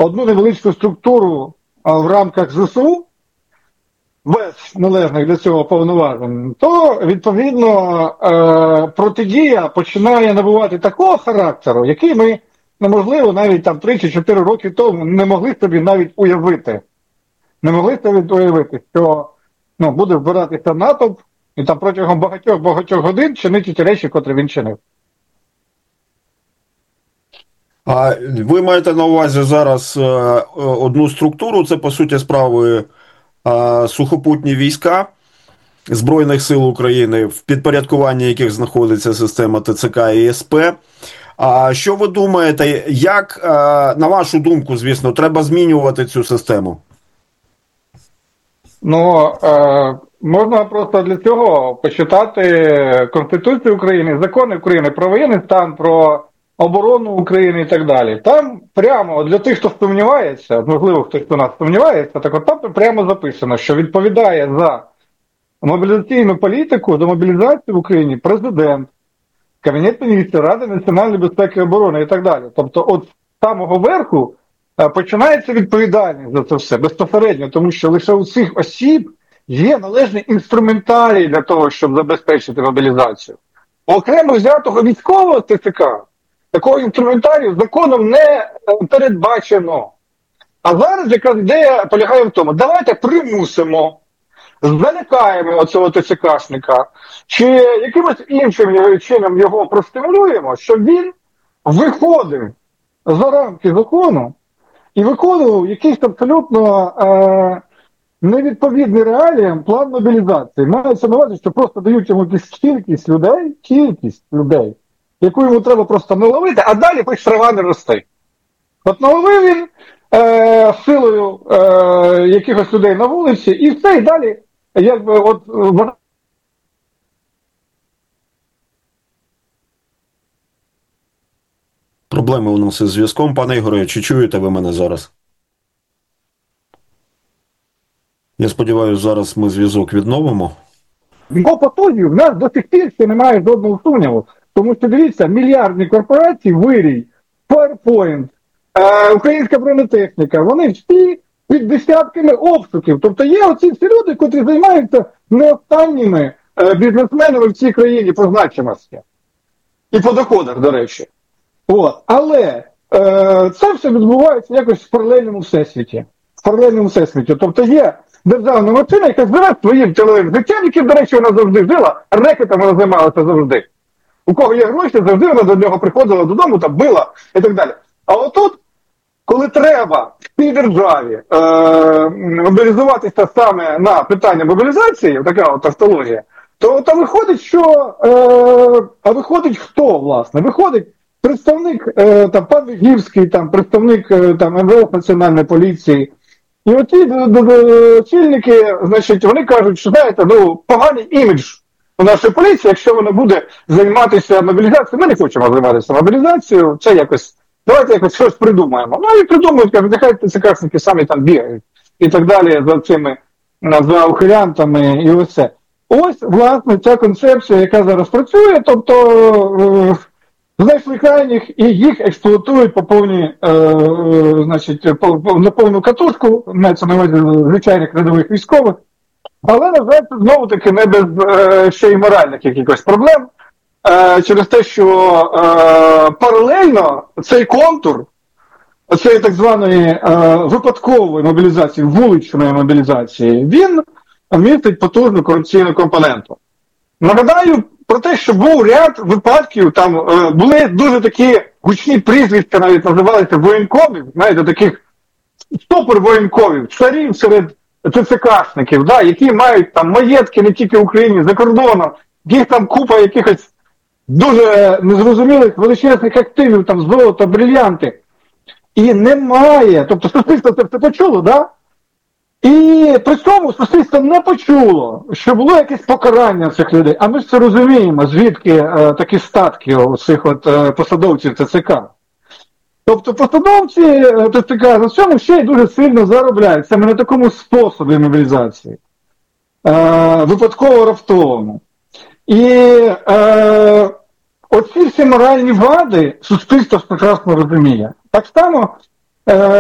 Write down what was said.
одну невеличку структуру в рамках ЗСУ, без належних для цього повноважень, то, відповідно, протидія починає набувати такого характеру, який ми, неможливо, навіть там 3 чи 4 роки тому не могли собі навіть уявити. Не могли собі уявити, що буде збиратися натовп і там протягом багатьох годин чинити ті речі, котрі він чинив. А ви маєте на увазі зараз одну структуру, це, по суті справи, сухопутні війська Збройних сил України, в підпорядкуванні яких знаходиться система ТЦК і СП. А що ви думаєте, як, на вашу думку, звісно, треба змінювати цю систему? Можна просто для цього почитати Конституцію України, закони України про воєнний стан, про оборону України і так далі. Там прямо для тих, хто сумнівається, можливо, хтось у нас сумнівається, так от там прямо записано, що відповідає за мобілізаційну політику, до мобілізації в Україні президент, Кабінет міністрів, Рада національної безпеки і оборони і так далі. Тобто от з самого верху починається відповідальність за це все безпосередньо, тому що лише у цих осіб є належний інструментарій для того, щоб забезпечити мобілізацію. Окремо взятого військового ТЦК такого інструментарію законом не передбачено. А зараз якраз ідея полягає в тому, давайте примусимо, залякаємо оцього ТЦКшника, чи якимось іншим чином його простимулюємо, щоб він виходив за рамки закону і виконував якийсь абсолютно невідповідний реаліям план мобілізації. Мається на увазі, що просто дають йому кількість людей, яку йому треба просто наловити, а далі хоч трава не росте. От наловив він силою якихось людей на вулиці, і все, і далі, якби от Проблеми у нас із зв'язком. Пане Ігоре, чи чуєте ви мене зараз? Я сподіваюся, зараз ми зв'язок відновимо. Його потугів в нас до сих пір ще немає жодного сумніву. Тому що, дивіться, мільярдні корпорації, Вирій, PowerPoint, українська бронетехніка, вони всі під десятками обшуків. Тобто є оці всі люди, котрі займаються не останніми бізнесменами в цій країні по значимості. І по доходах, до речі. От. Але це все відбувається якось в паралельному всесвіті. В паралельному всесвіті. Тобто є державна машина, яка живе своїм тіловим життям, яким, до речі, вона завжди жила, рекетом вона займалася завжди. У кого є гроші, завжди вона до нього приходила додому, там била і так далі. А отут, коли треба в цій державі мобілізуватися саме на питання мобілізації, така от тавтологія, то виходить, що... а виходить хто, власне? Виходить представник, там, пан Вігівський, там, представник там, МВС Національної поліції. І оці очільники, значить, вони кажуть, що, знаєте, поганий імідж у нашої поліції, якщо вона буде займатися мобілізацією. Ми не хочемо займатися мобілізацією, це якось, давайте якось щось придумаємо. Ну і придумують, кажуть, нехай ТЦКшники самі там бігають і так далі за цими, за ухилянтами і ось це. Ось, власне, ця концепція, яка зараз працює, тобто знайшли крайніх і їх експлуатують по повній, значить, на повну катушку, мається на увазі звичайних рядових військових, але, на жаль, знову-таки не без ще й моральних якихось проблем, через те, що паралельно цей контур, цієї так званої випадкової мобілізації, вуличної мобілізації, він містить потужну корупційну компоненту. Нагадаю про те, що був ряд випадків, там були дуже такі гучні прізвища, навіть називалися воєнковів, знаєте, таких стопор-воєнковів, царів серед ТЦКшників, да, які мають там маєтки не тільки в Україні, за кордоном, їх там купа якихось дуже незрозумілих величезних активів, там золото, брильянти. І немає, тобто суспільство це все почуло, да? І при цьому суспільство не почуло, що було якесь покарання цих людей. А ми ж це розуміємо, звідки такі статки у цих от посадовців ТЦК. Тобто посадовці ТЦК на цьому ще й дуже сильно заробляють, саме на такому способі мобілізації. Випадково раптовому. І оці всі моральні вади суспільство прекрасно розуміє. Так само